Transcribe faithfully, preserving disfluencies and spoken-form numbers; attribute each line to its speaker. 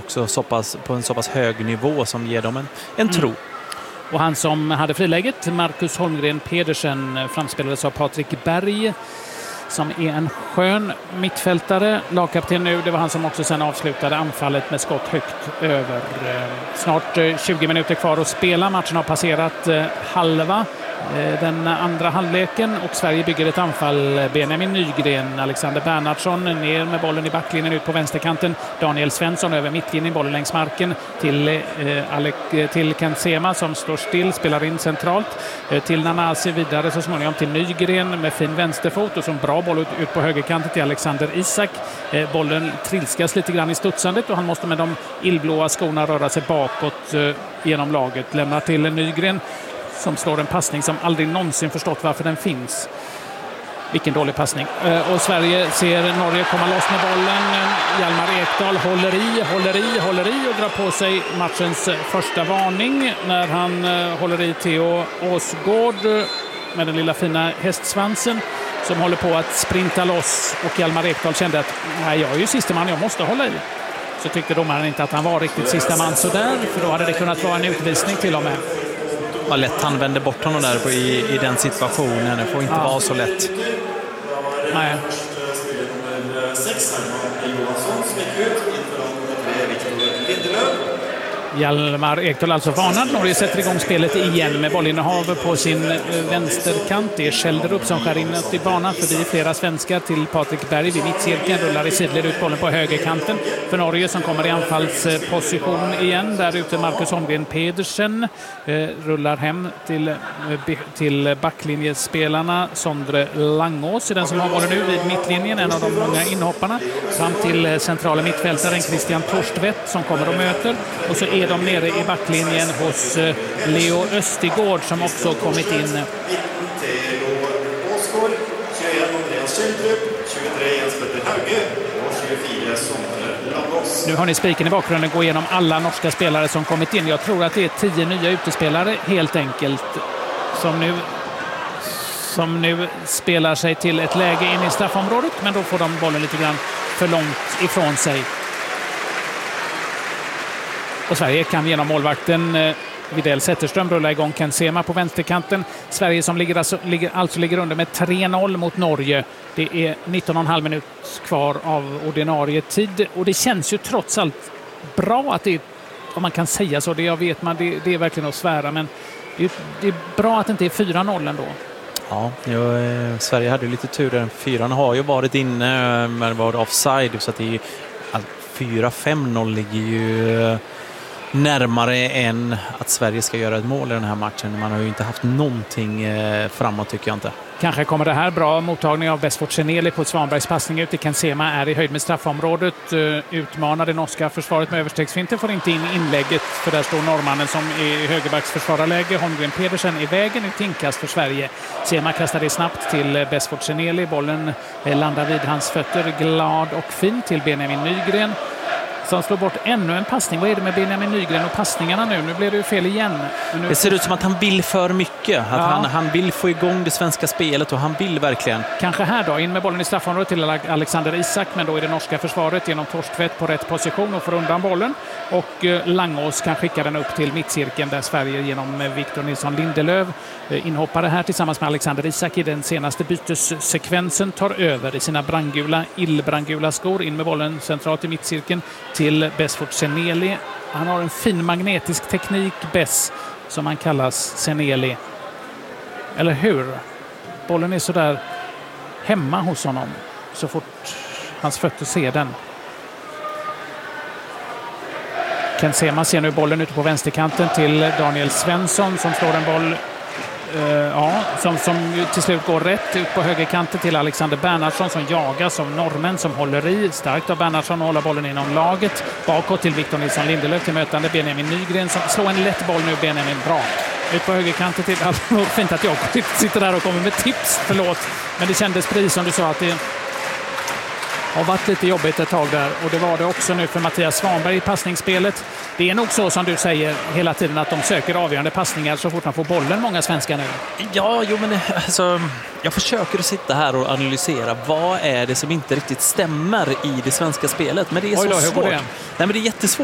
Speaker 1: också så pass, på en så pass hög nivå som ger dem en, en tro. Mm.
Speaker 2: Och han som hade friläget, Marcus Holmgren Pedersen, framspelades av Patrik Berg, som är en skön mittfältare. Lagkapten nu, det var han som också sen avslutade anfallet med skott högt över. Snart tjugo minuter kvar att spela. Matchen har passerat halva den andra halvleken och Sverige bygger ett anfall. Benjamin Nygren, Alexander Bernhardsson ner med bollen i backlinjen ut på vänsterkanten. Daniel Svensson över mittlinjen, bollen längs marken till, eh, Alec, till Kensema som står still, spelar in centralt eh, till Nanasi, vidare så småningom till Nygren med fin vänsterfot och som bra boll ut, ut på högerkanten till Alexander Isak. Eh, bollen trilskas lite grann i studsandet och han måste med de illblåa skorna röra sig bakåt eh, genom laget. Lämnar till Nygren som slår en passning som aldrig någonsin förstått varför den finns. Vilken dålig passning. Och Sverige ser Norge komma loss med bollen. Hjalmar Ekdal håller i, håller i, håller i och drar på sig matchens första varning när han håller i Theo Åsgård med den lilla fina hästsvansen som håller på att sprinta loss. Och Hjalmar Ekdal kände att nej, jag är ju sista man, jag måste hålla i. Så tyckte domaren inte att han var riktigt sista man så där, för då hade det kunnat vara en utvisning till och med.
Speaker 1: Vad lätt han vände bort honom där på, i, i den situationen. Det får inte ja. vara så lätt.
Speaker 2: Nej. Hjalmar Ekdal alltså varnad. Norge sätter igång spelet igen med bollinnehav på sin vänsterkant. Det är Kjelderup som skär in i banan förbi flera svenskar till Patrik Berg vid mittcirkeln. Rullar i sidled ut bollen på högerkanten för Norge som kommer i anfallsposition igen. Där ute Marcus Holmgren Pedersen eh, rullar hem till, till backlinjespelarna. Sondre Langås är den som har bollen nu vid mittlinjen, en av de många inhopparna. Fram till centrala mittfältaren Christian Torstvedt som kommer och möter. Och så är de nere i backlinjen hos Leo Östigård som också kommit in. Nu har ni spiken i bakgrunden, gå igenom alla norska spelare som kommit in. Jag tror att det är tio nya utespelare helt enkelt som nu, som nu spelar sig till ett läge in i straffområdet, men då får de bollen lite grann för långt ifrån sig. Och Sverige kan genom målvakten eh, Videll Zetterström rulla igång Kensema på vänsterkanten. Sverige som ligger alltså, ligger, alltså ligger under med tre noll mot Norge. Det är nitton och en halv minut kvar av ordinarie tid. Och det känns ju trots allt bra att det är, om man kan säga så, det jag vet man, det, det är verkligen att svära. Men det, det är bra att det inte är fyra noll ändå.
Speaker 1: Ja, jo, eh, Sverige hade ju lite tur där. Fyran har ju varit inne, men var offside, så att det är fyra fem noll ligger ju närmare än att Sverige ska göra ett mål i den här matchen. Man har ju inte haft någonting eh, framåt, tycker jag inte.
Speaker 2: Kanske kommer det här bra mottagning av Besford Seneli på Svanbergs passning ut i Kensema är i höjd med straffområdet. Uh, utmanar det norska försvaret med överstegsfinter, får inte in inlägget för där står norrmannen som är i högerbacksförsvararläge. Holmgren Pedersen i vägen ut inkast för Sverige. Sema kastar det snabbt till Besford Seneli. Bollen eh, landar vid hans fötter, glad och fin till Benjamin Nygren. Som slår bort ännu en passning. Vad är det med Benjamin Nygren och passningarna nu? Nu blir det ju fel igen. Nu...
Speaker 1: Det ser ut som att han vill för mycket. Att
Speaker 2: ja.
Speaker 1: han, han vill få igång det svenska spelet och han vill verkligen.
Speaker 2: Kanske här då. In med bollen i straffområdet till Alexander Isak. Men då är det norska försvaret genom Torstvedt på rätt position och får undan bollen. Och eh, Langås kan skicka den upp till mittcirkeln där Sverige genom eh, Victor Nilsson Lindelöf eh, inhoppare här tillsammans med Alexander Isak i den senaste bytessekvensen tar över i sina brandgula, illbrandgula skor. In med bollen centralt i mittcirkeln till Besford Seneli. Han har en fin magnetisk teknik, Bess, som han kallas, Seneli. Eller hur? Bollen är så där hemma hos honom så fort hans fötter ser den. Kensema ser nu bollen ute på vänsterkanten till Daniel Svensson som slår en boll Uh, ja, som, som till slut går rätt ut på högerkanten till Alexander Bernhardsson som jagar som norrmän som håller i. Starkt av Bernhardsson och håller bollen inom laget. Bakåt till Victor Nilsson Lindelöf till mötande Benjamin Nygren som slår en lätt boll nu. Benjamin bra. Ut på högerkanten till... Alltså, fint att jag sitter där och kommer med tips, förlåt. Men det kändes precis som du sa att det har varit lite jobbigt ett tag där. Och det var det också nu för Mattias Svanberg i passningsspelet. Det är nog så som du säger hela tiden att de söker avgörande passningar så fort man får bollen, många svenskar nu.
Speaker 1: Ja, jo, men alltså, jag försöker att sitta här och analysera vad är det som inte riktigt stämmer i det svenska spelet. Men det är så
Speaker 2: Oj då, hur
Speaker 1: svårt.
Speaker 2: går det?
Speaker 1: Nej, men det är jättesvårt.